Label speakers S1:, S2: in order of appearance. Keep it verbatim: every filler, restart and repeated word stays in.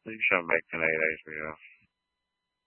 S1: You should make an eight H B O.